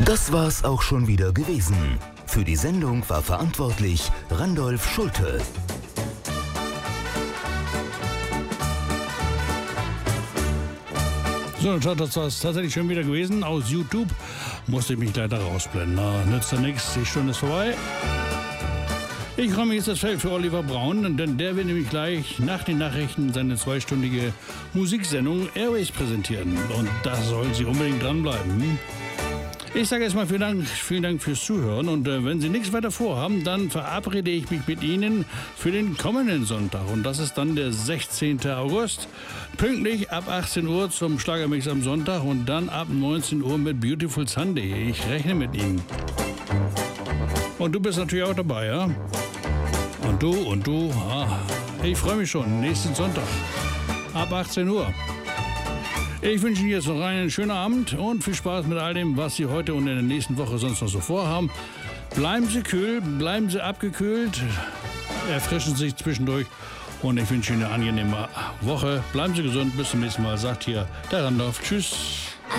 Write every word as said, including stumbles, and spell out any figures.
Das war's auch schon wieder gewesen. Für die Sendung war verantwortlich Randolph Schulte. So, dann schaut das war's tatsächlich schon wieder gewesen. Aus YouTube musste ich mich leider rausblenden. Na, nützt ja nichts, die Stunde ist vorbei. Ich räume jetzt das Feld für Oliver Braun, denn der will nämlich gleich nach den Nachrichten seine zweistündige Musiksendung Airways präsentieren. Und da sollen Sie unbedingt dranbleiben. Ich sage erstmal vielen Dank, vielen Dank fürs Zuhören. Und äh, wenn Sie nichts weiter vorhaben, dann verabrede ich mich mit Ihnen für den kommenden Sonntag. Und das ist dann der sechzehnten August. Pünktlich ab achtzehn Uhr zum Schlagermix am Sonntag und dann ab neunzehn Uhr mit Beautiful Sunday. Ich rechne mit Ihnen. Und du bist natürlich auch dabei, ja? Und du, und du. Ah, ich freue mich schon. Nächsten Sonntag ab achtzehn Uhr. Ich wünsche Ihnen jetzt noch einen schönen Abend und viel Spaß mit all dem, was Sie heute und in der nächsten Woche sonst noch so vorhaben. Bleiben Sie kühl, bleiben Sie abgekühlt, erfrischen Sie sich zwischendurch und ich wünsche Ihnen eine angenehme Woche. Bleiben Sie gesund, bis zum nächsten Mal, sagt hier der Randolph. Tschüss.